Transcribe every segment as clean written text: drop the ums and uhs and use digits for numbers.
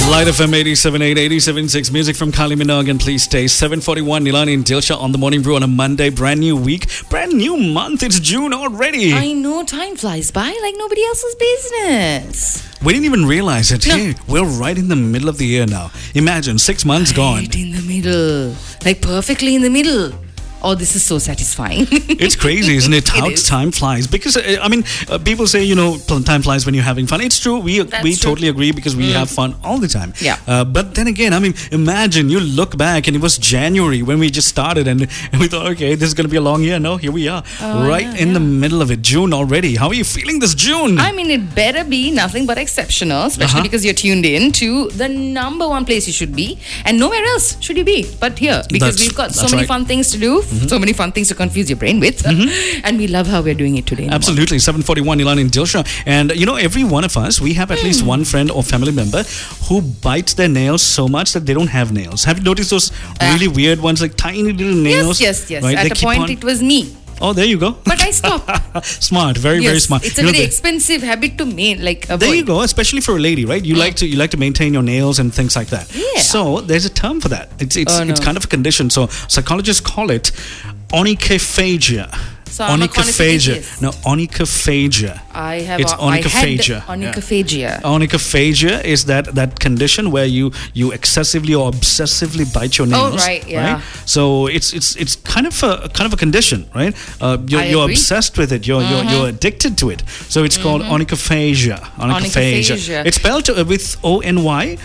Light FM 87.8, 87.6. Music from Kylie Minogue, and please stay. 7:41. Nilani and Dilsha on the Morning Brew on a Monday. Brand new week, brand new month. It's June already. I know, time flies by like nobody else's business. We didn't even realize it. No. Hey, we're right in the middle of the year now. Imagine 6 months gone. Right in the middle. Like perfectly in the middle. Oh, this is so satisfying. It's crazy, isn't it? How is. time flies. Because, people say, time flies when you're having fun. It's true. We True. totally agree because we have fun all the time. Yeah. But then again, imagine you look back and it was January when we just started and we thought, okay, this is going to be a long year. No, here we are. In the middle of it. June already. How are you feeling this June? It better be nothing but exceptional, especially because you're tuned in to the number one place you should be. And nowhere else should you be but here. Because we've got so many fun things to do. So many fun things to confuse your brain with. And we love how we're doing it today. Absolutely. 7:41, Nilani and Dilsha. And, every one of us, we have at least one friend or family member who bites their nails so much that they don't have nails. Have you noticed those really weird ones, like tiny little nails? Yes. Right? At a point, it was me. Oh, there you go. But I stopped. Smart. Very smart. It's a very expensive habit to avoid. There you go, especially for a lady, right? You like to maintain your nails and things like that. Yeah. So there's a term for that. It's kind of a condition. So psychologists call it onychophagia. So onychophagia. No, onychophagia. It's onychophagia. Onychophagia. Onychophagia is that condition where you excessively or obsessively bite your nails. Oh, right, yeah. Right? So it's kind of a condition, right? You're obsessed with it. You're addicted to it. So it's called onychophagia. Onychophagia. It's spelled with ONY.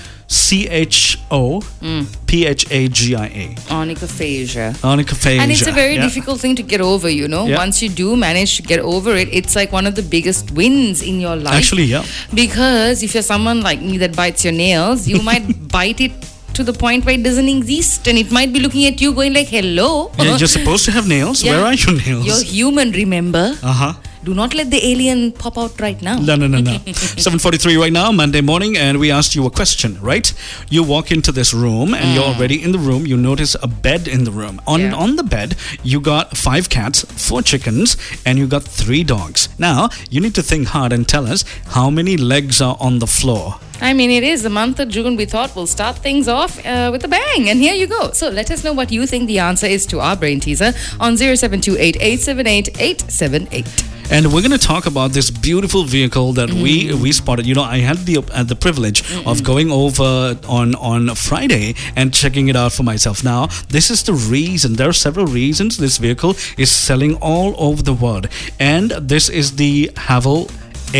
CHOPHAGIA. Onychophagia. And it's a very difficult thing to get over, Yeah. Once you do manage to get over it, it's like one of the biggest wins in your life. Actually, yeah. Because if you're someone like me that bites your nails, you might bite it to the point where it doesn't exist, and it might be looking at you going like, hello. Yeah, you're supposed to have nails. Yeah. Where are your nails? You're human, remember? Do not let the alien pop out right now. No. 7:43 right now, Monday morning, and we asked you a question, right? You walk into this room, and you're already in the room. You notice a bed in the room. On the bed, you got 5 cats, 4 chickens, and you got 3 dogs. Now, you need to think hard and tell us how many legs are on the floor. It is the month of June. We thought we'll start things off with a bang. And here you go. So let us know what you think the answer is to our brain teaser on 0728 878 878. And we're going to talk about this beautiful vehicle that we spotted. I had the privilege of going over on Friday and checking it out for myself. Now, this is the reason. There are several reasons this vehicle is selling all over the world. And this is the Haval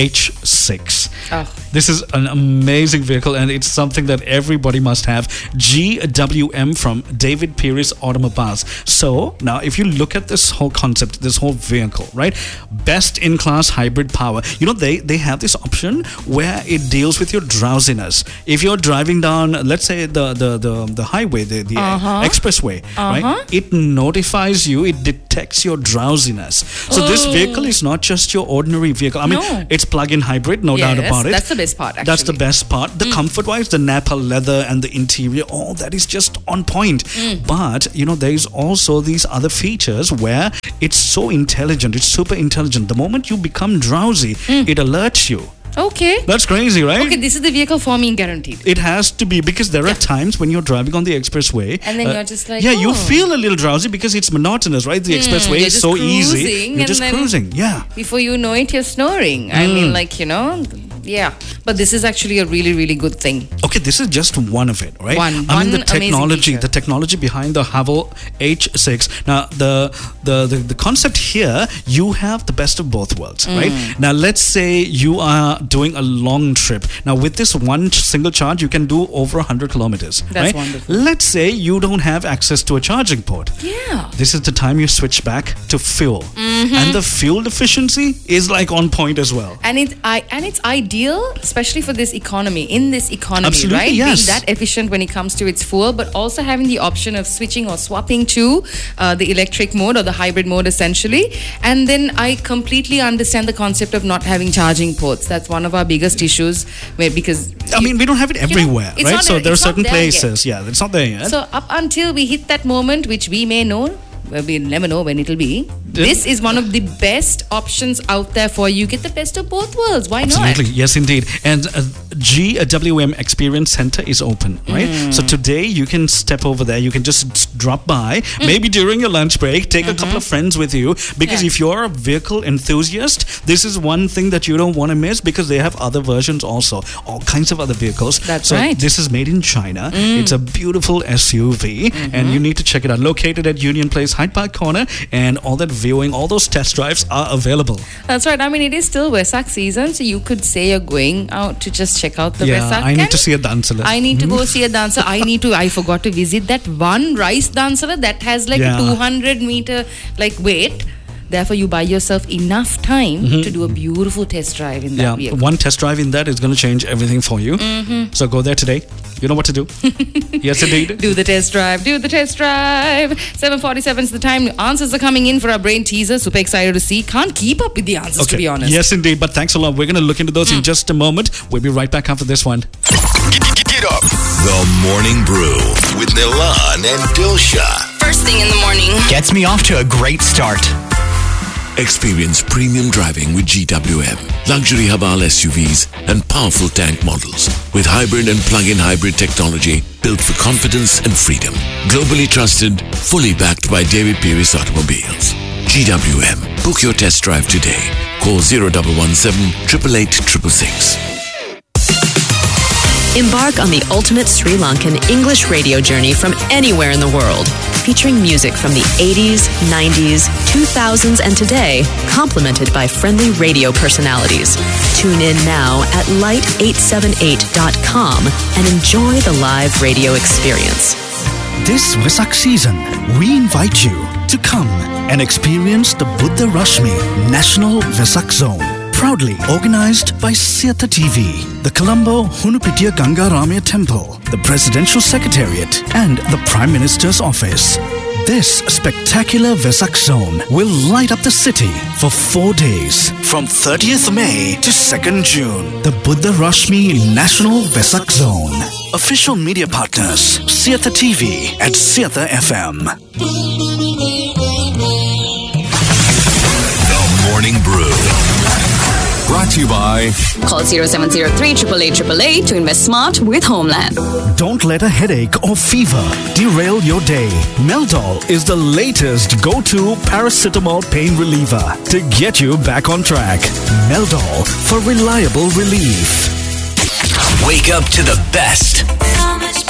H6. This is an amazing vehicle, and it's something that everybody must have. GWM from David Pierce Automobiles. So now if you look at this whole concept, this whole vehicle, right? Best in class hybrid power. They have this option where it deals with your drowsiness. If you're driving down, let's say the highway, the expressway, right? It notifies you, it detects your drowsiness. So this vehicle is not just your ordinary vehicle. It's plug-in hybrid, no doubt about it. That's the best part, actually. That's the best part. The comfort-wise, the Napa leather and the interior, all that is just on point. But, there is also these other features where it's so intelligent. It's super intelligent. The moment you become drowsy, it alerts you. Okay. That's crazy, right? Okay, this is the vehicle for me, guaranteed. It has to be, because there are times when you're driving on the expressway. And then you're just like, you feel a little drowsy because it's monotonous, right? The expressway is so easy. You're just cruising, Before you know it, you're snoring. Yeah. But this is actually a really, really good thing. Okay, this is just one of it, right? The technology behind the Haval H6. Now, the concept here, you have the best of both worlds, right? Now, let's say you are doing a long trip. Now, with this one single charge, you can do over 100 kilometers. That's right? wonderful. Let's say you don't have access to a charging port. Yeah. This is the time you switch back to fuel. And the fuel efficiency is like on point as well. And it's ideal, especially for this economy. In this economy, absolutely, right? Yes. Being that efficient when it comes to its fuel, but also having the option of switching or swapping to the electric mode or the hybrid mode, essentially. And then I completely understand the concept of not having charging ports. That's one of our biggest issues, because we don't have it everywhere, right? So there are certain places, it's not there yet. So up until we hit that moment, which we may know we'll never know when it'll be. This is one of the best options out there for you. Get the best of both worlds. Why not? Absolutely. Yes, indeed. And GWM Experience Center is open, right? So today you can step over there. You can just drop by, maybe during your lunch break, take a couple of friends with you. Because if you're a vehicle enthusiast, this is one thing that you don't want to miss, because they have other versions also, all kinds of other vehicles. That's right. This is made in China. It's a beautiful SUV, and you need to check it out. Located at Union Place, Hyde Park Corner, and all that viewing, all those test drives are available. That's right. I mean, it is still Vesak season, so you could say you're going out to just check out the Vesak. I need to see a Dansala. I need to go see a dancer. I forgot to visit that one rice dancer that has like a 200 meter weight. Therefore, you buy yourself enough time to do a beautiful test drive in that vehicle. One test drive in that is going to change everything for you. So go there today. You know what to do. Yes, indeed. Do the test drive. 7:47 is the time. Answers are coming in for our brain teaser. Super excited to see. Can't keep up with the answers, to be honest. Yes, indeed. But thanks a lot. We're going to look into those in just a moment. We'll be right back after this one. Get up. The Morning Brew with Nilan and Dilsha. First thing in the morning. Gets me off to a great start. Experience premium driving with GWM. Luxury Haval SUVs and powerful tank models with hybrid and plug-in hybrid technology built for confidence and freedom. Globally trusted, fully backed by David Pierce Automobiles. GWM. Book your test drive today. Call 0117 888 666. Embark on the ultimate Sri Lankan English radio journey from anywhere in the world. Featuring music from the 80s, 90s, 2000s, and today, complemented by friendly radio personalities. Tune in now at light878.com and enjoy the live radio experience. This Vesak season, we invite you to come and experience the Buddha Rashmi National Vesak Zone. Proudly organized by Siatha TV, the Colombo Hunupitiya Ganga Ramaya Temple, the Presidential Secretariat, and the Prime Minister's Office. This spectacular Vesak Zone will light up the city for 4 days, from 30th May to 2nd June. The Buddha Rashmi National Vesak Zone. Official media partners, Siatha TV and Siatha FM. The Morning Brew. Brought to you by... Call 0703 888 to invest smart with Homeland. Don't let a headache or fever derail your day. Meldol is the latest go-to paracetamol pain reliever to get you back on track. Meldol for reliable relief. Wake up to the best. So much